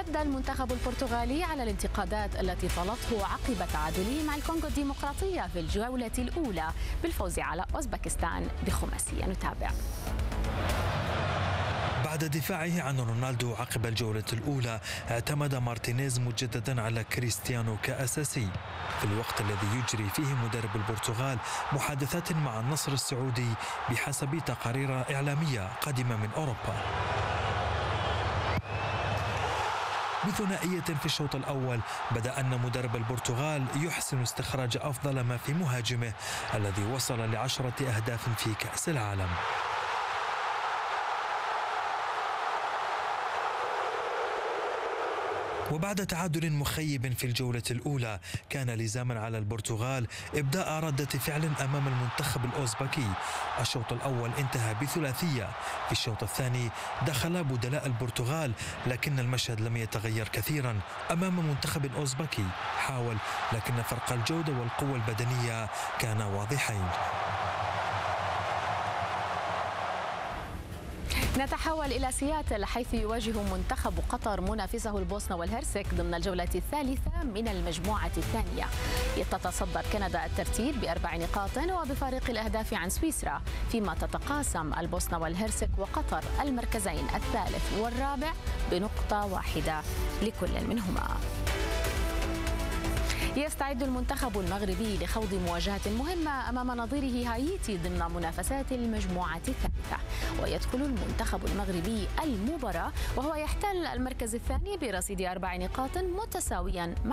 رد المنتخب البرتغالي على الانتقادات التي طالته عقب تعادله مع الكونغو الديمقراطية في الجولة الأولى بالفوز على أوزبكستان بخماسية. نتابع. بعد دفاعه عن رونالدو عقب الجولة الأولى، اعتمد مارتينيز مجددا على كريستيانو كأساسي في الوقت الذي يجري فيه مدرب البرتغال محادثات مع النصر السعودي بحسب تقارير إعلامية قادمة من أوروبا. بثنائية في الشوط الأول بدأ أن مدرب البرتغال يحسن استخراج أفضل ما في مهاجمه الذي وصل ل10 أهداف في كأس العالم. وبعد تعادل مخيب في الجولة الأولى كان لزاما على البرتغال إبداء ردة فعل أمام المنتخب الأوزبكي. الشوط الأول انتهى بثلاثية، في الشوط الثاني دخل بدلاء البرتغال لكن المشهد لم يتغير كثيرا أمام منتخب أوزبكي حاول، لكن فرق الجودة والقوة البدنية كان واضحين. نتحول إلى سياتل حيث يواجه منتخب قطر منافسه البوسنة والهرسك ضمن الجولة الثالثة من المجموعة الثانية. تتصدر كندا الترتيب ب4 نقاط وبفارق الأهداف عن سويسرا، فيما تتقاسم البوسنة والهرسك وقطر المركزين الثالث والرابع بنقطة واحدة لكل منهما. يستعد المنتخب المغربي لخوض مواجهة مهمة أمام نظيره هايتي ضمن منافسات المجموعة الثالثة، ويدخل المنتخب المغربي المباراة وهو يحتل المركز الثاني برصيد 4 نقاط متساويا مع